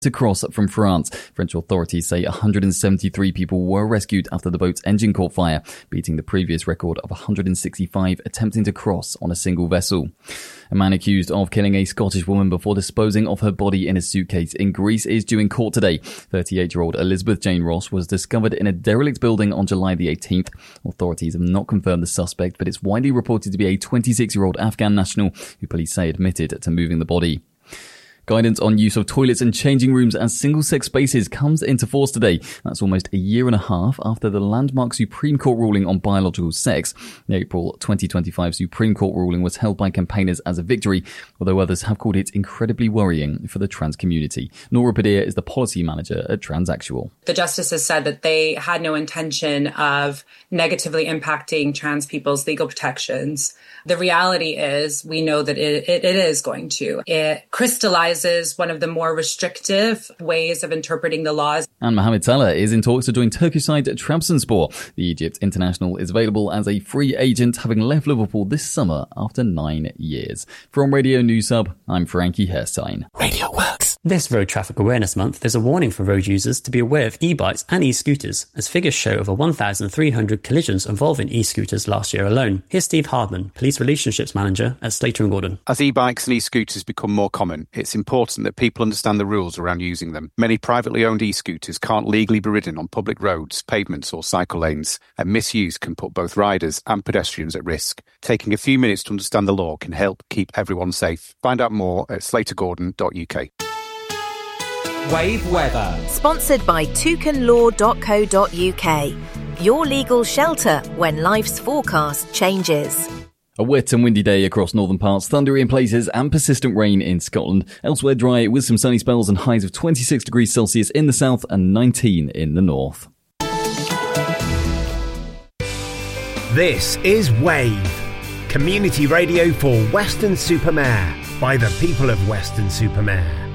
to cross from France. French authorities say 173 people were rescued after the boat's engine caught fire, beating the previous record of 165 attempting to cross on a single vessel. A man accused of killing a Scottish woman before disposing of her body in a suitcase in Greece is due in court today. 38-year-old Elizabeth Jane Ross was discovered in a derelict building on July the 18th. Authorities have not confirmed the suspect, but it's widely reported to be a 26-year-old Afghan national who police say admitted to moving the body. Guidance on use of toilets and changing rooms as single-sex spaces comes into force today. That's almost a year and a half after the landmark Supreme Court ruling on biological sex. The April 2025 Supreme Court ruling was hailed by campaigners as a victory, although others have called it incredibly worrying for the trans community. Nora Padir is the policy manager at Transactual. The justices said that they had no intention of negatively impacting trans people's legal protections. The reality is we know that it is going to. It crystallizes one of the more restrictive ways of interpreting the laws. And Mohamed Salah is in talks to join Turkish side Trabzonspor. The Egypt international is available as a free agent, having left Liverpool this summer after 9 years. From Radio News Hub, I'm Frankie Herstein. Radio Works. This Road Traffic Awareness Month, there's a warning for road users to be aware of e-bikes and e-scooters, as figures show over 1,300 collisions involving e-scooters last year alone. Here's Steve Hardman, Police Relationships Manager at Slater & Gordon. As e-bikes and e-scooters become more common, it's important that people understand the rules around using them. Many privately owned e-scooters can't legally be ridden on public roads, pavements or cycle lanes, and misuse can put both riders and pedestrians at risk. Taking a few minutes to understand the law can help keep everyone safe. Find out more at slatergordon.uk. Wave weather. Sponsored by toucanlaw.co.uk. Your legal shelter when life's forecast changes. A wet and windy day across northern parts, thundery in places and persistent rain in Scotland. Elsewhere dry with some sunny spells and highs of 26 degrees Celsius in the south and 19 in the north. This is Wave, community radio for Weston-super-Mare by the people of Weston-super-Mare.